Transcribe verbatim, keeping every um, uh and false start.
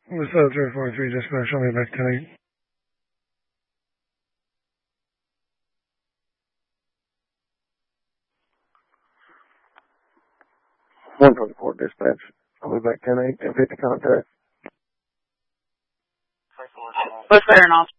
What's up, three four three, dispatch, I'll be back tonight. one twenty-four, dispatch, I'll be back tonight, and fifty contact. What's better, and